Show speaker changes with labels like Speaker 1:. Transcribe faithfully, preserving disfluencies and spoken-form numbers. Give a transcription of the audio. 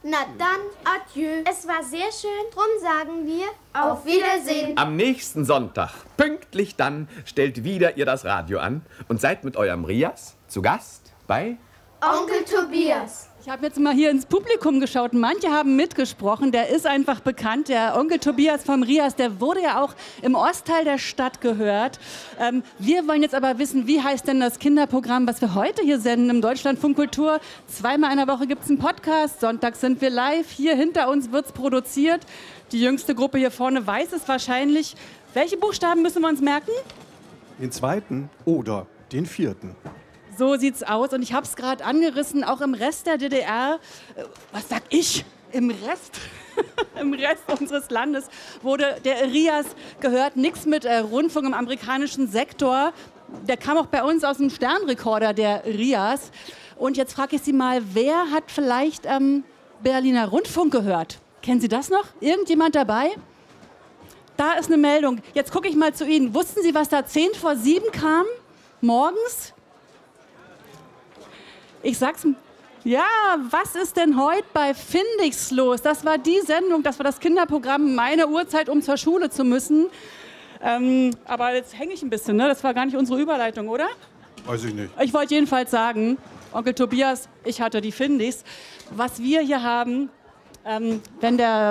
Speaker 1: Na dann, adieu.
Speaker 2: Es war sehr schön.
Speaker 1: Drum sagen wir auf Wiedersehen.
Speaker 3: Am nächsten Sonntag, pünktlich dann, stellt wieder ihr das Radio an und seid mit eurem Rias zu Gast bei
Speaker 1: Onkel Tobias.
Speaker 4: Ich habe jetzt mal hier ins Publikum geschaut. Manche haben mitgesprochen. Der ist einfach bekannt. Der Onkel Tobias vom Rias, der wurde ja auch im Ostteil der Stadt gehört. Ähm, wir wollen jetzt aber wissen, wie heißt denn das Kinderprogramm, was wir heute hier senden im Deutschlandfunk Kultur? Zweimal in der Woche gibt es einen Podcast. Sonntags sind wir live. Hier hinter uns wird es produziert. Die jüngste Gruppe hier vorne weiß es wahrscheinlich. Welche Buchstaben müssen wir uns merken?
Speaker 5: Den zweiten oder den vierten.
Speaker 4: So sieht's aus. Und ich habe es gerade angerissen, auch im Rest der D D R, äh, was sag ich, im Rest, im Rest unseres Landes wurde der Rias gehört. Nichts mit äh, Rundfunk im amerikanischen Sektor. Der kam auch bei uns aus dem Sternrekorder, der Rias. Und jetzt frage ich Sie mal, wer hat vielleicht ähm, Berliner Rundfunk gehört? Kennen Sie das noch? Irgendjemand dabei? Da ist eine Meldung. Jetzt gucke ich mal zu Ihnen. Wussten Sie, was da zehn vor sieben kam? Morgens? Ich sag's, ja, was ist denn heute bei Findix los? Das war die Sendung, das war das Kinderprogramm, meine Uhrzeit, um zur Schule zu müssen. Ähm, aber jetzt hänge ich ein bisschen, ne? Das war gar nicht unsere Überleitung, oder?
Speaker 5: Weiß ich nicht.
Speaker 4: Ich wollte jedenfalls sagen, Onkel Tobias, ich hatte die Findix. Was wir hier haben, ähm, wenn der